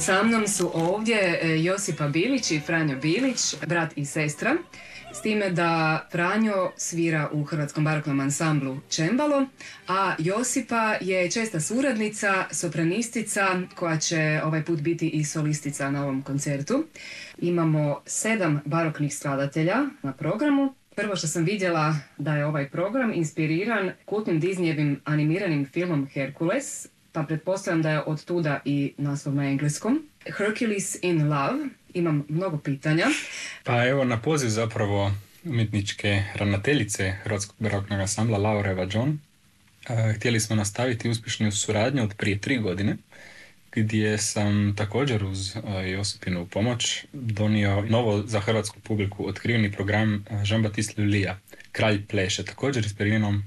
Sa mnom su ovdje Josipa Bilić i Franjo Bilić, brat i sestra, s time da Franjo svira u Hrvatskom baroknom ansamblu Čembalo, a Josipa je česta suradnica, sopranistica koja će ovaj put biti i solistica na ovom koncertu. Imamo 7 baroknih skladatelja na programu. Prvo što sam vidjela da je ovaj program inspiriran kultnim Disneyevim animiranim filmom Hercules, pa pretpostavljam da je od tuda i naslov na engleskom. Hercules in Love. Imam mnogo pitanja. Pa evo, na poziv zapravo umjetničke ravnateljice Hrvatskog baroknog ansambla Laure Vadžon htjeli smo nastaviti uspješnu suradnju od prije 3 godine, gdje sam također uz Josipinu pomoć donio novo za hrvatsku publiku otkriveni program Jean-Baptiste Lullyja, Kralj pleše, također inspiriranom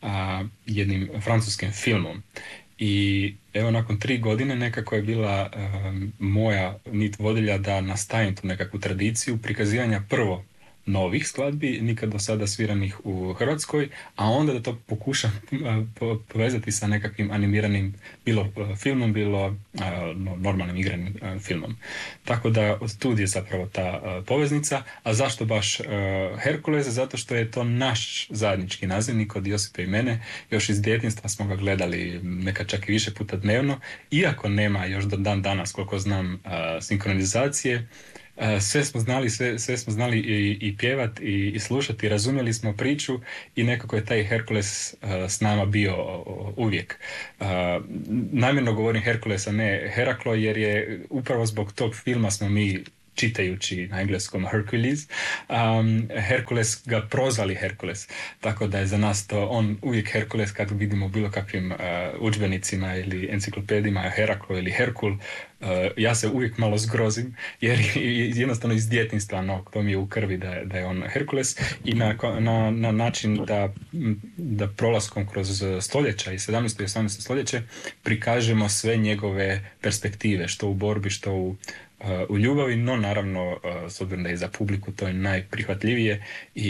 jednim francuskim filmom. I evo, nakon 3 godine nekako je bila moja nit vodilja da nastavim tu nekakvu tradiciju prikazivanja prvo novih skladbi, nikad do sada sviranih u Hrvatskoj, a onda da to pokušam povezati sa nekakvim animiranim bilo filmom, bilo normalnim igranim filmom. Tako da od tu je zapravo ta poveznica. A zašto baš Herkules? Zato što je to naš zajednički nazivnik od Josipe i mene. Još iz djetinjstva smo ga gledali nekad čak i više puta dnevno, iako nema još do dan danas, koliko znam, sinkronizacije. Sve smo znali i pjevat i slušati, razumjeli smo priču i nekako je taj Herkules s nama bio uvijek. Namjerno govorim Herkules, a ne Heraklo, jer je upravo zbog tog filma smo mi, čitajući na engleskom Hercules, Herkules ga prozvali Herkules. Tako da je za nas to on uvijek Herkules kad vidimo u bilo kakvim udžbenicima ili enciklopedijima Heraklo ili Herkul. Ja se uvijek malo zgrozim jer jednostavno iz djetinjstva, no, to mi je u krvi da je on Herkules i na način da prolaskom kroz stoljeća i 17. i 18. stoljeće prikažemo sve njegove perspektive, što u borbi, što u ljubavi, no naravno s obzirom da je za publiku to je najprihvatljivije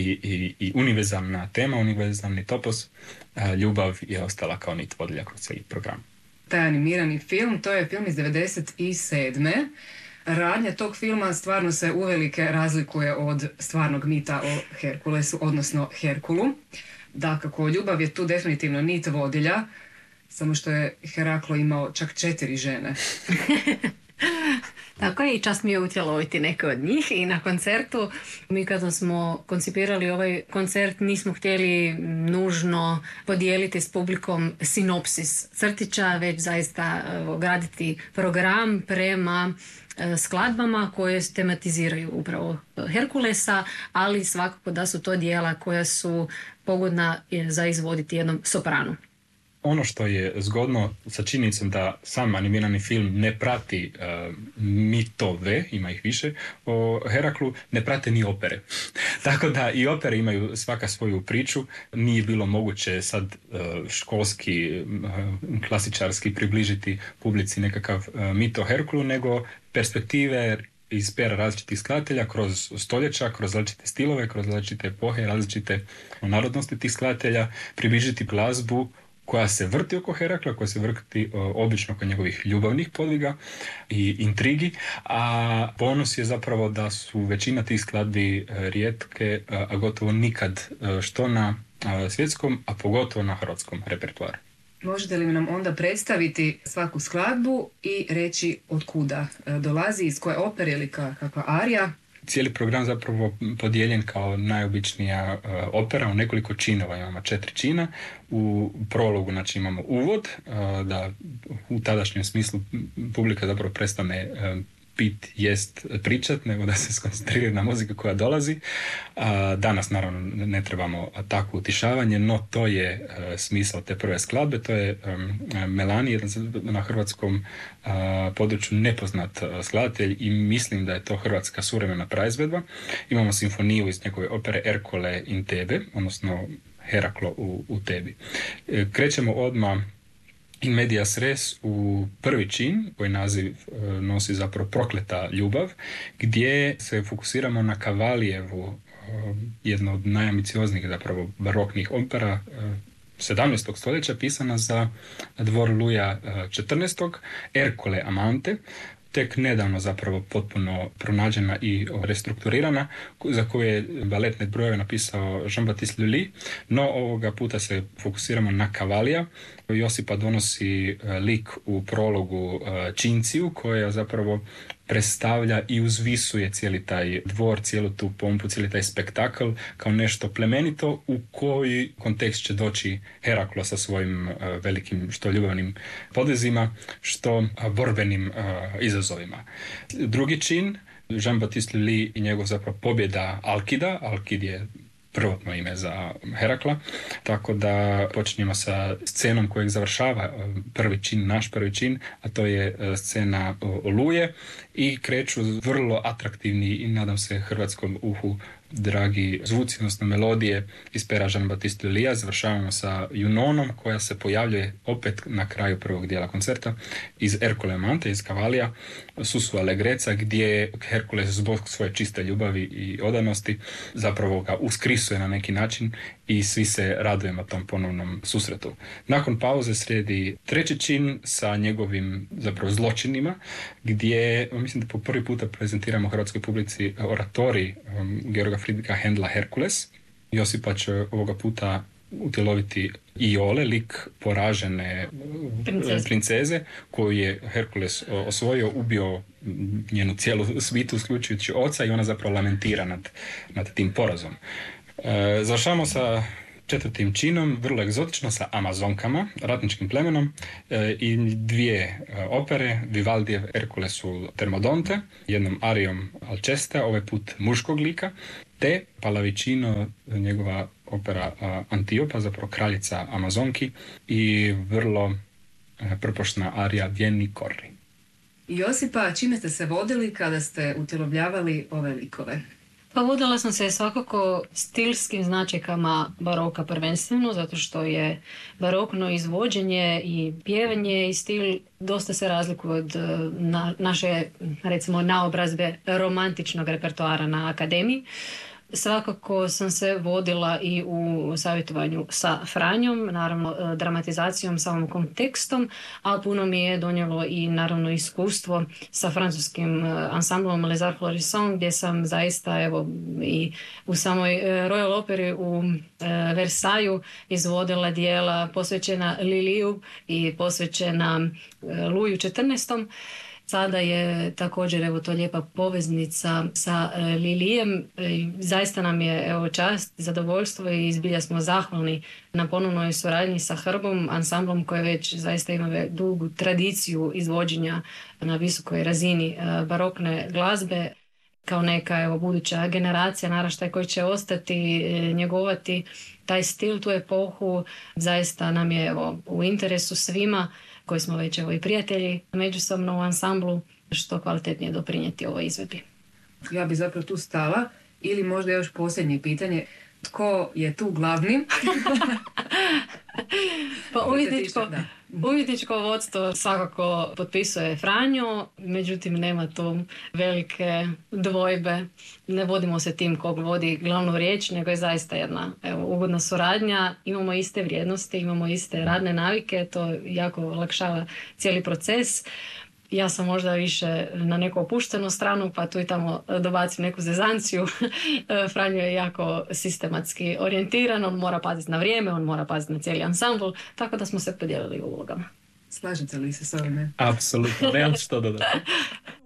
i univerzalna tema, univerzalni topos, ljubav je ostala kao nit vodilja kroz cijeli program. Taj animirani film, to je film iz 1997. Radnja tog filma stvarno se uvelike razlikuje od stvarnog mita o Herkulesu, odnosno Herkulu. Dakako, ljubav je tu definitivno nit vodilja, samo što je Heraklo imao čak 4 žene. Tako je, i čast mi je utjeloviti neke od njih. I na koncertu, mi kada smo koncipirali ovaj koncert, nismo htjeli nužno podijeliti s publikom sinopsis crtića, već zaista graditi program prema skladbama koje tematiziraju upravo Herkulesa, ali svakako da su to djela koja su pogodna za izvoditi jednom sopranu. Ono što je zgodno sa činjenicom da sam animirani film ne prati mitove, ima ih više, o Heraklu, ne prate ni opere. Tako da i opere imaju svaka svoju priču. Nije bilo moguće sad školski, klasičarski približiti publici nekakav mit o Herkulu, nego perspektive iz pera različitih skladatelja kroz stoljeća, kroz različite stilove, kroz različite epohe, različite narodnosti tih skladatelja, približiti glazbu koja se vrti oko Herakla, koja se vrti obično oko njegovih ljubavnih podviga i intrigi, a bonus je zapravo da su većina tih skladbi rijetke, a gotovo nikad što na svjetskom, a pogotovo na hrvatskom repertoaru. Možete li nam onda predstaviti svaku skladbu i reći od kuda dolazi, iz koje opere ili kakva arija? Cijeli program zapravo podijeljen kao najobičnija opera u nekoliko činova. Imamo 4 čina. U prologu znači imamo uvod, da u tadašnjem smislu publika zapravo prestane pit, jest, pričat, nego da se skoncentrira na muziku koja dolazi. Danas naravno ne trebamo takvo utišavanje, no to je smisao te prve skladbe. To je Melani, jedan na hrvatskom području nepoznat skladatelj i mislim da je to hrvatska suvremena praizvedba. Imamo simfoniju iz njegove opere Ercole in Tebe, odnosno Heraklo u tebi. Krećemo odmah in medias res u prvi čin, koji naziv nosi zapravo Prokleta ljubav, gdje se fokusiramo na Cavalijevu, jedno od najambicioznijih zapravo baroknih opera 17. stoljeća, pisana za dvor Luja XIV. Ercole Amante, tek nedavno zapravo potpuno pronađena i restrukturirana, za koju je baletne brojeve napisao Jean-Baptiste Lully, no ovoga puta se fokusiramo na Cavalija. Josipa donosi lik u prologu Cinciju, koja zapravo predstavlja i uzvisuje cijeli taj dvor, cijelu tu pompu, cijeli taj spektakl kao nešto plemenito u koji kontekst će doći Heraklo sa svojim velikim što ljubavnim podvezima, što borbenim izazovima. Drugi čin, Jean-Baptiste Lully i njegov zapravo pobjeda Alkida. Alkid je prvotno ime za Herakla, tako da počinjemo sa scenom kojeg završava naš prvi čin, a to je scena Oluje, i kreću vrlo atraktivni i nadam se hrvatskom uhu dragi zvuci, odnosno melodije iz pera Jean-Baptiste Lullyja. Završavamo sa Junonom, koja se pojavljuje opet na kraju prvog dijela koncerta iz Ercole Amante, iz Cavalija, Susu Allegreca, gdje Herkules zbog svoje čiste ljubavi i odanosti zapravo ga uskrisuje na neki način i svi se radujemo tom ponovnom susretu. Nakon pauze slijedi treći čin sa njegovim zapravo zločinima, gdje mislim da po prvi puta prezentiramo hrvatskoj publici oratorij Georga Friedricha Händela Herkules. Josipa će ovoga puta utjeloviti Iole, lik poražene princeze koju je Herkules osvojio, ubio njenu cijelu svitu, uključujući oca, i ona zapravo lamentira nad tim porazom. Završavamo sa četvrtim činom, vrlo egzotično, sa Amazonkama, ratničkim plemenom, i dvije opere, Vivaldijev Herkulesul Termodonte, jednom arijom Alcesta, ovaj put muškog lika, te Pallavicino, njegova opera Antiopa, zapravo kraljica Amazonki, i vrlo prpošna arija Vieni Corri. Josipa, čime ste se vodili kada ste utjelovljavali ove likove? Pa vodila sam se svakako stilskim značajkama baroka prvenstveno, zato što je barokno izvođenje i pjevanje i stil dosta se razlikuje od naše, recimo, naobrazbe romantičnog repertoara na akademiji. Svakako sam se vodila i u savjetovanju sa Franjom, naravno dramatizacijom, samom kontekstom, a puno mi je donijelo i naravno iskustvo sa francuskim ansamblom Les Arts Florissants, gdje sam zaista i u samoj Royal Operi u Versaju izvodila dijela posvećena Liliju i posvećena Luju XIV. Sada je također to lijepa poveznica sa Lilijem. Zaista nam je čast, zadovoljstvo i zbilja smo zahvalni na ponovnoj suradnji sa Hrbom, ansamblom koji već zaista ima dugu tradiciju izvođenja na visokoj razini barokne glazbe. Kao neka buduća generacija, naraštaj koji će ostati, njegovati taj stil, tu epohu, zaista nam je u interesu svima koji smo već i prijatelji međusobno u ansamblu, što kvalitetnije doprinijeti ovoj izvedbi. Ja bi zapravo tu stala, ili možda još posljednje pitanje, tko je tu glavni? Pa umjetničko vodstvo svakako potpisuje Franjo, međutim nema tu velike dvojbe. Ne vodimo se tim kog vodi glavnu riječ, nego je zaista jedna ugodna suradnja. Imamo iste vrijednosti, imamo iste radne navike, to jako olakšava cijeli proces. Ja sam možda više na neku opuštenu stranu, pa tu i tamo dobacim neku zezanciju. Franjo je jako sistematski orijentiran, on mora paziti na vrijeme, on mora paziti na cijeli ansambl, tako da smo se podijelili u ulogama. Slažete li se s ovime? Apsolutno, nemam što dodati.